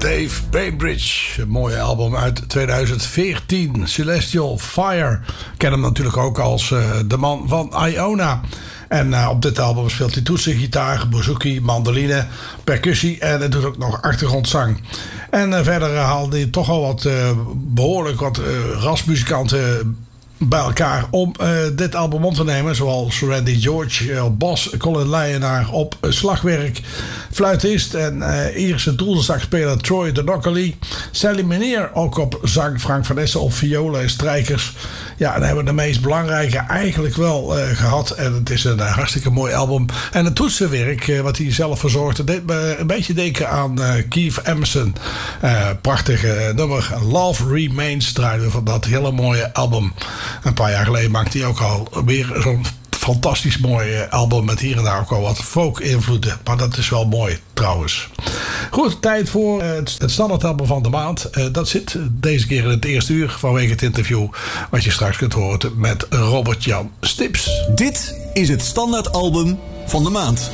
Dave Bainbridge. Een mooie album uit 2014. Celestial Fire. Ik ken hem natuurlijk ook als de man van Iona. En op dit album speelt hij toetsen, gitaar, bouzouki, mandoline, percussie en hij doet ook nog achtergrondzang. En verder haalde hij toch al wat behoorlijk wat rasmuzikanten bij elkaar om dit album op te nemen. Zoals Randy George op bas, Colin Leyenaar op slagwerk, fluitist en Ierse doelzakspeler Troy Donockley. Sally Meneer ook op zang, Frank van Essen op violen en strijkers. Ja, en dan hebben we de meest belangrijke eigenlijk wel gehad. En het is een hartstikke mooi album. En het toetsenwerk wat hij zelf verzorgde deed me een beetje denken aan Keith Emerson. Prachtige nummer Love Remains draaide van dat hele mooie album. Een paar jaar geleden maakte hij ook al weer zo'n fantastisch mooi album met hier en daar ook al wat folk-invloeden. Maar dat is wel mooi trouwens. Goed, tijd voor het standaardalbum van de maand. Dat zit deze keer in het eerste uur vanwege het interview wat je straks kunt horen met Robert-Jan Stips. Dit is het standaardalbum van de maand.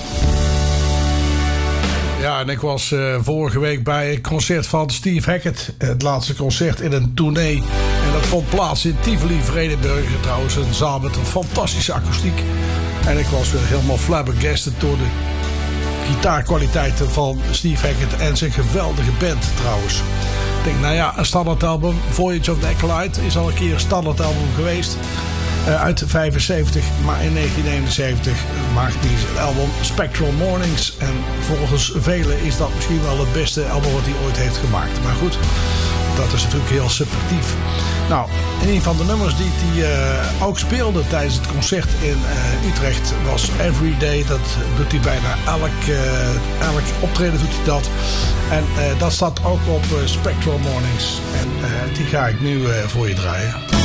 Ja, en ik was vorige week bij een concert van Steve Hackett. Het laatste concert in een tournee. En dat vond plaats in Tivoli, Vredenburg. Trouwens, een zaal met een fantastische akoestiek. En ik was weer helemaal flabbergasted door de gitaarkwaliteiten van Steve Hackett en zijn geweldige band trouwens. Ik denk, nou ja, een standaardalbum, Voyage of the Acolyte, is al een keer een standaardalbum geweest. Uit 75, maar in 1971 maakte hij zijn album Spectral Mornings. En volgens velen is dat misschien wel het beste album wat hij ooit heeft gemaakt. Maar goed, dat is natuurlijk heel subjectief. Nou, een van de nummers die hij ook speelde tijdens het concert in Utrecht was Every Day. Dat doet hij bijna elk optreden doet hij dat. En dat staat ook op Spectral Mornings. En die ga ik nu voor je draaien.